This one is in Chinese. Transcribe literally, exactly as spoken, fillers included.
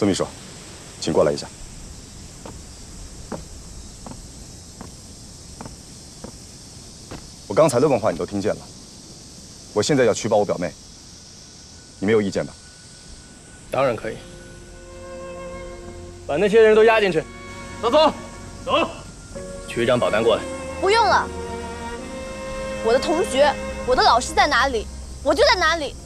孙秘书，请过来一下。我刚才的问话你都听见了。我现在要取保我表妹，你没有意见吧？ 当然可以。把那些人都押进去。走走走，取一张保单过来。 不用了。我的同学，我的老师在哪里，我就在哪里。